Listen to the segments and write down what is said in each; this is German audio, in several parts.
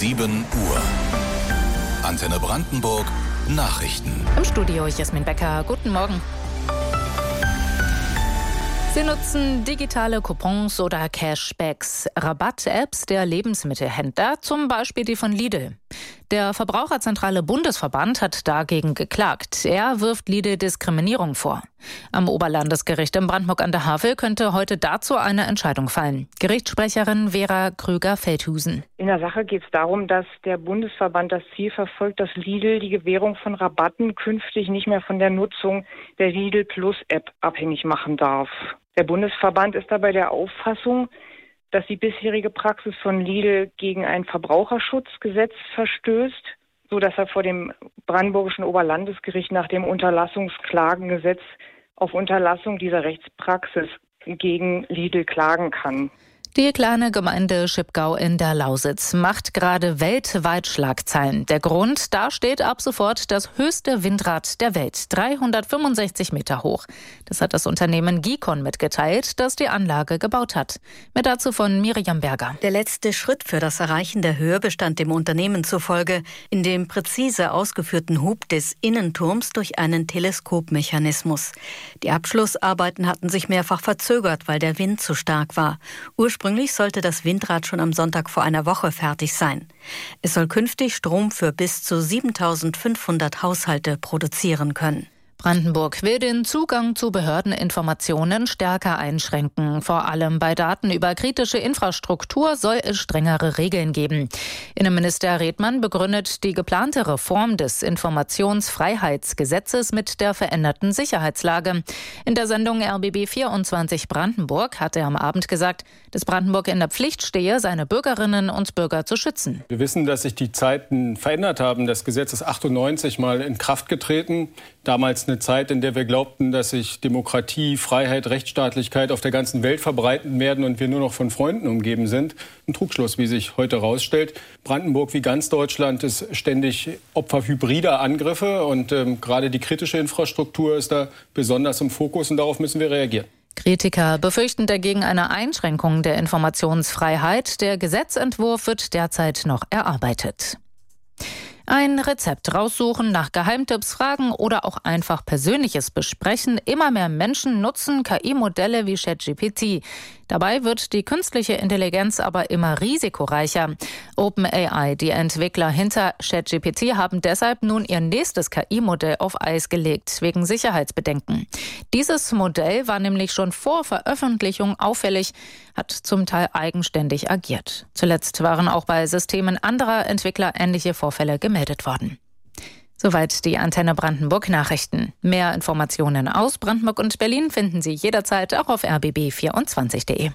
7 Uhr. Antenne Brandenburg Nachrichten. Im Studio Jasmin Becker. Guten Morgen. Sie nutzen digitale Coupons oder Cashbacks, Rabatt-Apps der Lebensmittelhändler, zum Beispiel die von Lidl. Der Verbraucherzentrale Bundesverband hat dagegen geklagt. Er wirft Lidl Diskriminierung vor. Am Oberlandesgericht in Brandenburg an der Havel könnte heute dazu eine Entscheidung fallen. Gerichtssprecherin Vera Krüger-Feldhusen. In der Sache geht es darum, dass der Bundesverband das Ziel verfolgt, dass Lidl die Gewährung von Rabatten künftig nicht mehr von der Nutzung der Lidl Plus App abhängig machen darf. Der Bundesverband ist dabei der Auffassung, dass die bisherige Praxis von Lidl gegen ein Verbraucherschutzgesetz verstößt, sodass er vor dem Brandenburgischen Oberlandesgericht nach dem Unterlassungsklagengesetz auf Unterlassung dieser Rechtspraxis gegen Lidl klagen kann. Die kleine Gemeinde Schipgau in der Lausitz macht gerade weltweit Schlagzeilen. Der Grund, da steht ab sofort das höchste Windrad der Welt, 365 Meter hoch. Das hat das Unternehmen Gicon mitgeteilt, das die Anlage gebaut hat. Mehr dazu von Miriam Berger. Der letzte Schritt für das Erreichen der Höhe bestand dem Unternehmen zufolge in dem präzise ausgeführten Hub des Innenturms durch einen Teleskopmechanismus. Die Abschlussarbeiten hatten sich mehrfach verzögert, weil der Wind zu stark war. Ursprünglich sollte das Windrad schon am Sonntag vor einer Woche fertig sein. Es soll künftig Strom für bis zu 7.500 Haushalte produzieren können. Brandenburg will den Zugang zu Behördeninformationen stärker einschränken. Vor allem bei Daten über kritische Infrastruktur soll es strengere Regeln geben. Innenminister Redmann begründet die geplante Reform des Informationsfreiheitsgesetzes mit der veränderten Sicherheitslage. In der Sendung RBB 24 Brandenburg hat er am Abend gesagt, dass Brandenburg in der Pflicht stehe, seine Bürgerinnen und Bürger zu schützen. Wir wissen, dass sich die Zeiten verändert haben. Das Gesetz ist 98 mal in Kraft getreten. Damals eine Zeit, in der wir glaubten, dass sich Demokratie, Freiheit, Rechtsstaatlichkeit auf der ganzen Welt verbreiten werden und wir nur noch von Freunden umgeben sind. Ein Trugschluss, wie sich heute herausstellt. Brandenburg wie ganz Deutschland ist ständig Opfer hybrider Angriffe und gerade die kritische Infrastruktur ist da besonders im Fokus und darauf müssen wir reagieren. Kritiker befürchten dagegen eine Einschränkung der Informationsfreiheit. Der Gesetzentwurf wird derzeit noch erarbeitet. Ein Rezept raussuchen, nach Geheimtipps fragen oder auch einfach Persönliches besprechen. Immer mehr Menschen nutzen KI-Modelle wie ChatGPT. Dabei wird die künstliche Intelligenz aber immer risikoreicher. OpenAI, die Entwickler hinter ChatGPT, haben deshalb nun ihr nächstes KI-Modell auf Eis gelegt, wegen Sicherheitsbedenken. Dieses Modell war nämlich schon vor Veröffentlichung auffällig, hat zum Teil eigenständig agiert. Zuletzt waren auch bei Systemen anderer Entwickler ähnliche Vorfälle gemeldet worden. Soweit die Antenne Brandenburg Nachrichten. Mehr Informationen aus Brandenburg und Berlin finden Sie jederzeit auch auf rbb24.de.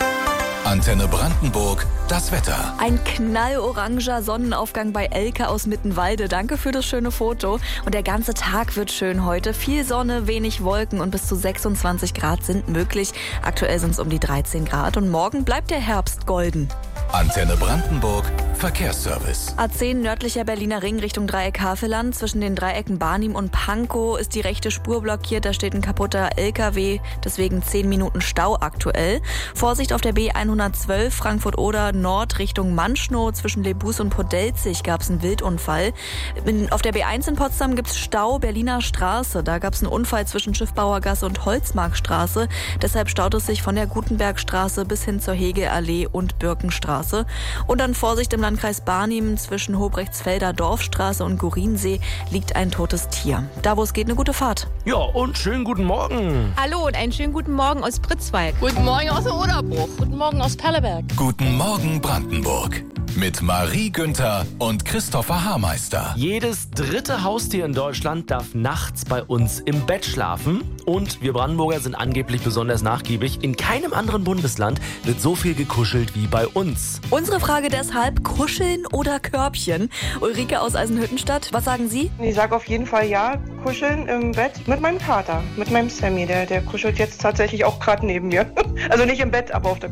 Antenne Brandenburg, das Wetter. Ein knalloranger Sonnenaufgang bei Elke aus Mittenwalde. Danke für das schöne Foto. Und der ganze Tag wird schön heute. Viel Sonne, wenig Wolken und bis zu 26 Grad sind möglich. Aktuell sind es um die 13 Grad und morgen bleibt der Herbst golden. Antenne Brandenburg, Verkehrsservice. A10 nördlicher Berliner Ring Richtung Dreieck Havelland. Zwischen den Dreiecken Barnim und Pankow ist die rechte Spur blockiert. Da steht ein kaputter LKW, deswegen 10 Minuten Stau aktuell. Vorsicht auf der B112 Frankfurt-Oder Nord Richtung Manschnow. Zwischen Lebus und Podelzig gab es einen Wildunfall. Auf der B1 in Potsdam gibt es Stau Berliner Straße. Da gab es einen Unfall zwischen Schiffbauergasse und Holzmarktstraße. Deshalb staut es sich von der Gutenbergstraße bis hin zur Hegelallee und Birkenstraße. Und dann Vorsicht im Landkreis Barnim, zwischen Hobrechtsfelder Dorfstraße und Gurinsee liegt ein totes Tier. Da, wo es geht, eine gute Fahrt. Ja, und schönen guten Morgen. Hallo und einen schönen guten Morgen aus Pritzwalk. Guten Morgen aus der Oderbruch. Guten Morgen aus Perleberg. Guten Morgen Brandenburg. Mit Marie Günther und Christopher Haarmeister. Jedes dritte Haustier in Deutschland darf nachts bei uns im Bett schlafen. Und wir Brandenburger sind angeblich besonders nachgiebig. In keinem anderen Bundesland wird so viel gekuschelt wie bei uns. Unsere Frage deshalb, kuscheln oder Körbchen? Ulrike aus Eisenhüttenstadt, was sagen Sie? Ich sage auf jeden Fall ja, kuscheln im Bett mit meinem Vater, mit meinem Sammy. Der kuschelt jetzt tatsächlich auch gerade neben mir. Also nicht im Bett, aber auf der